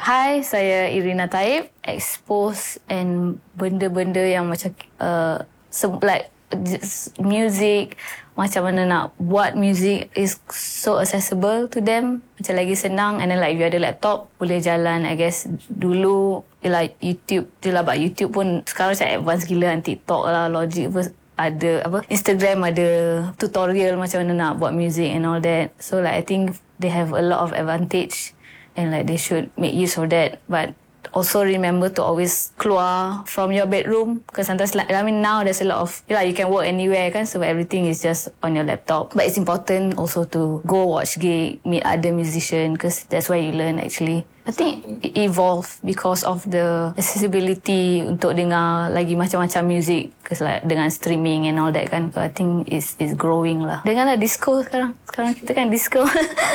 Hi, saya Irina Taib. Expose and benda-benda yang macam like music, macam mana nak buat music is so accessible to them. Macam lagi senang. And then like if you ada laptop, boleh jalan. I guess dulu like YouTube je lah, but YouTube pun sekarang macam advance gila kan. TikTok lah, Logic pun ada, Instagram ada tutorial macam mana nak buat music and all that. So like I think they have a lot of advantage and like they should make use of that. But also remember to always keluar from your bedroom, because sometimes like, I mean now there's a lot of, you can work anywhere kan, so everything is just on your laptop. But it's important also to go watch gig, meet other musicians, because that's where you learn actually. I think it evolved because of the accessibility untuk dengar lagi macam-macam music, because like dengan streaming and all that kan. So I think it's growing lah. Dengarlah disco sekarang kita kan disco.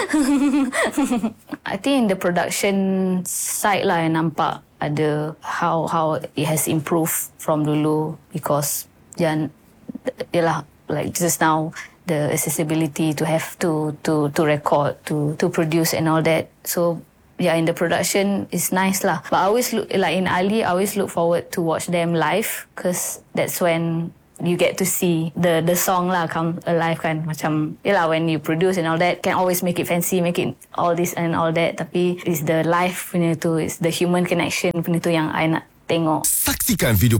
I think in the production side lah yang nampak ada how it has improved from dulu, because yalah, like just now the accessibility to have to record, to produce and all that. So yeah, in the production it's nice lah. But I always look, like in Ali, I always look forward to watch them live, because that's when you get to see the song lah come alive kan. Macam when you produce and all that, can always make it fancy, make it all this and all that, tapi it's the live punya tu, it's the human connection punya tu yang I nak tengok. Saksikan video